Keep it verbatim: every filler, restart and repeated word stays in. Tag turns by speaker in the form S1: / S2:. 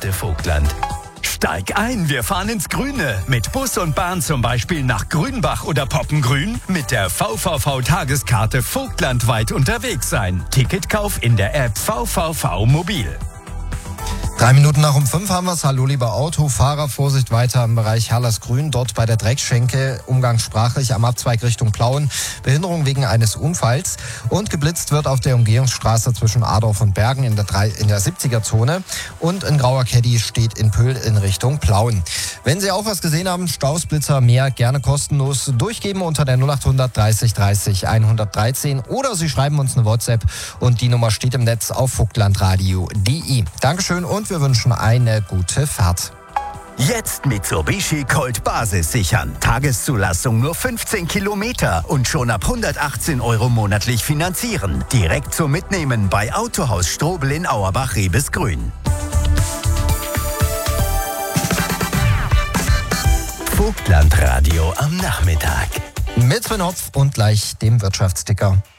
S1: beste Vogtland. Steig ein, wir fahren ins Grüne. Mit Bus und Bahn zum Beispiel nach Grünbach oder Poppengrün. Mit der V V V-Tageskarte vogtlandweit unterwegs sein. Ticketkauf in der App V V V Mobil.
S2: Drei Minuten nach um fünf haben wir's. Hallo, lieber Autofahrer. Vorsicht weiter im Bereich Herlers-Grün. Dort bei der Dreckschenke, umgangssprachlich am Abzweig Richtung Plauen. Behinderung wegen eines Unfalls. Und geblitzt wird auf der Umgehungsstraße zwischen Adorf und Bergen in der, drei, in der siebziger-Zone. Und ein grauer Caddy steht in Pöhl in Richtung Plauen. Wenn Sie auch was gesehen haben, Staus, Blitzer, mehr, gerne kostenlos durchgeben unter der null acht hundert dreißig dreißig hundertdreizehn. Oder Sie schreiben uns eine WhatsApp und die Nummer steht im Netz auf vogtlandradio punkt de. Dankeschön und wir wünschen eine gute Fahrt.
S1: Jetzt Mitsubishi Colt Basis sichern. Tageszulassung nur fünfzehn Kilometer und schon ab hundertachtzehn Euro monatlich finanzieren. Direkt zum Mitnehmen bei Autohaus Strobel in Auerbach-Rebesgrün. Vogtlandradio am Nachmittag.
S2: Mit Sven Hopf und gleich dem Wirtschaftsticker.